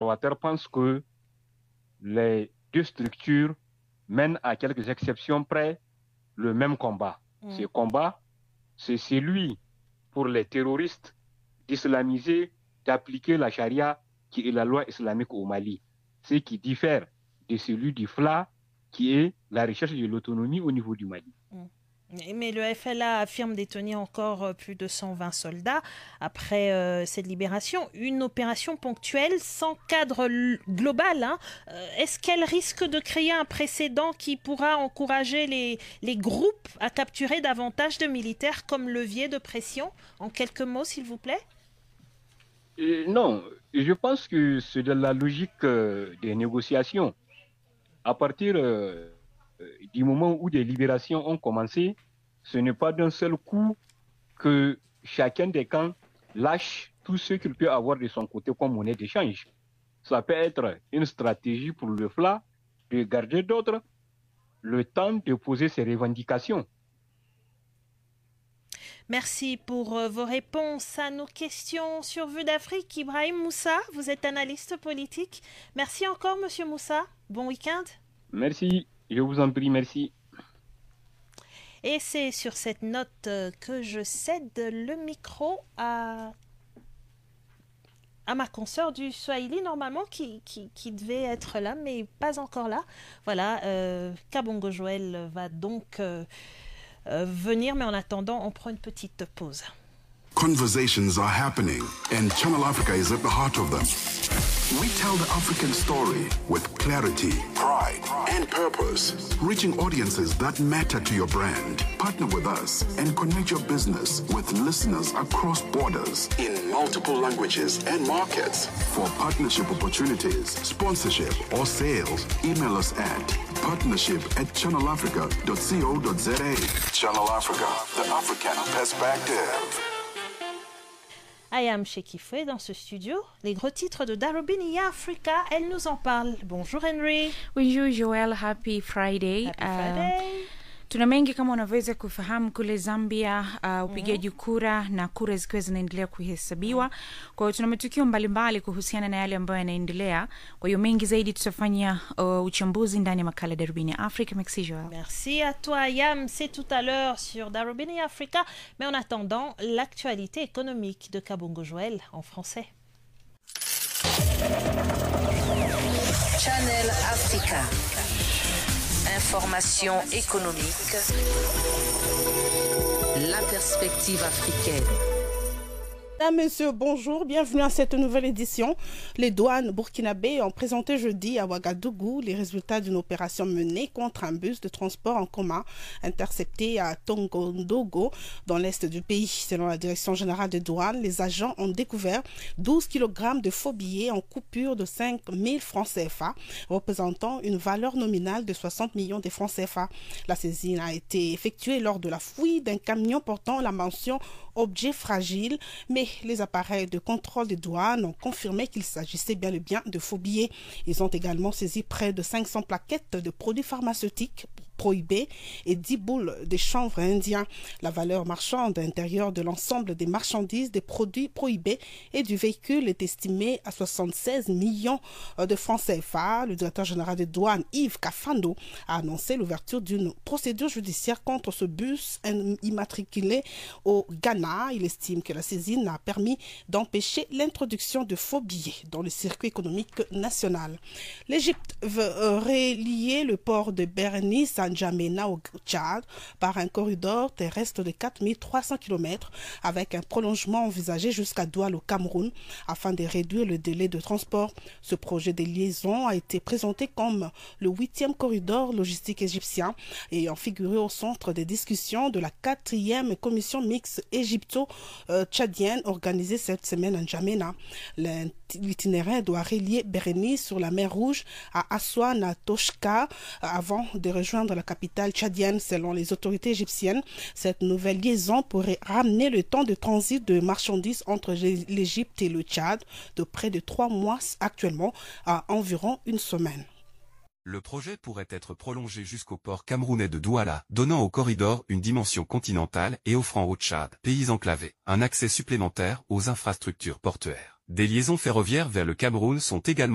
observateurs pensent que les deux structures mènent à quelques exceptions près le même combat. Ce combat, c'est celui pour les terroristes d'islamiser, d'appliquer la charia qui est la loi islamique au Mali. Ce qui diffère de celui du FLA qui est la recherche de l'autonomie au niveau du Mali. Mais le FLA affirme détenir encore plus de 120 soldats après cette libération. Une opération ponctuelle sans cadre global. Est-ce qu'elle risque de créer un précédent qui pourra encourager les groupes à capturer davantage de militaires comme levier de pression? En quelques mots, s'il vous plaît. Non, je pense que c'est de la logique des négociations. À partir du moment où des libérations ont commencé, ce n'est pas d'un seul coup que chacun des camps lâche tout ce qu'il peut avoir de son côté comme monnaie d'échange. Ça peut être une stratégie pour le FLA de garder d'autres le temps de poser ses revendications. Merci pour vos réponses à nos questions sur Vue d'Afrique. Ibrahim Moussa, vous êtes analyste politique. Merci encore, Monsieur Moussa. Bon week-end. Merci, je vous en prie, merci. Et c'est sur cette note que je cède le micro à ma consoeur du Swahili, normalement, qui devait être là, mais pas encore là. Voilà, Kabongo Joël va donc venir, mais en attendant, on prend une petite pause. Conversations are happening, and Channel Africa is at the heart of them. We tell the African story with clarity, pride, and purpose, reaching audiences that matter to your brand. Partner with us and connect your business with listeners across borders in multiple languages and markets. For partnership opportunities, sponsorship, or sales, email us at partnership@channelafrica.co.za. Channel Africa, the African perspective. Ayam Shekifwe dans ce studio. Les gros titres de Darubini Africa, elle nous en parle. Bonjour Henry. Bonjour Joel, happy Friday. Happy Friday. Tuna mengi kama unavyoweza kufahamu kule Zambia, upigaji kura na kura zikiwa zinaendelea kuhesabiwa. Kwa hiyo tuna matukio mbalimbali kuhusiana na yale ambayo yanaendelea. Kwa hiyo mengi zaidi tutafanya uchambuzi ndani ya makala Darubini Africa. Merci Joël. Merci à toi Yam, c'est tout à l'heure sur Darubini Africa. Mais en attendant, l'actualité économique de Kabongo Joël en français. Channel Africa. Information économique. La perspective africaine. Mesdames, Messieurs, bonjour, bienvenue à cette nouvelle édition. Les douanes burkinabées ont présenté jeudi à Ouagadougou les résultats d'une opération menée contre un bus de transport en commun intercepté à Tongondogo, dans l'est du pays. Selon la Direction générale des douanes, les agents ont découvert 12 kg de faux billets en coupure de 5 000 francs CFA, représentant une valeur nominale de 60 millions de francs CFA. La saisine a été effectuée lors de la fouille d'un camion portant la mention objet fragile, mais les appareils de contrôle des douanes ont confirmé qu'il s'agissait bien et bien de faux billets. Ils ont également saisi près de 500 plaquettes de produits pharmaceutiques prohibés et 10 boules de chanvre indien. La valeur marchande intérieure de l'ensemble des marchandises des produits prohibés et du véhicule est estimée à 76 millions de francs CFA. Le directeur général des douanes, Yves Kafando, a annoncé l'ouverture d'une procédure judiciaire contre ce bus immatriculé au Ghana. Il estime que la saisine a permis d'empêcher l'introduction de faux billets dans le circuit économique national. L'Égypte veut relier le port de Berenice à N'Djamena au Tchad par un corridor terrestre de 4300 km avec un prolongement envisagé jusqu'à Douala au Cameroun afin de réduire le délai de transport. Ce projet de liaison a été présenté comme le 8e corridor logistique égyptien ayant figuré au centre des discussions de la 4e commission mixte égypto-tchadienne organisée cette semaine à N'Djamena. L'itinéraire doit relier Berenice sur la mer Rouge à Aswan à Toshka avant de rejoindre la capitale tchadienne. Selon les autorités égyptiennes, cette nouvelle liaison pourrait ramener le temps de transit de marchandises entre l'Égypte et le Tchad de près de 3 mois actuellement à environ une semaine. Le projet pourrait être prolongé jusqu'au port camerounais de Douala, donnant au corridor une dimension continentale et offrant au Tchad, pays enclavé, un accès supplémentaire aux infrastructures portuaires. Des liaisons ferroviaires vers le Cameroun sont également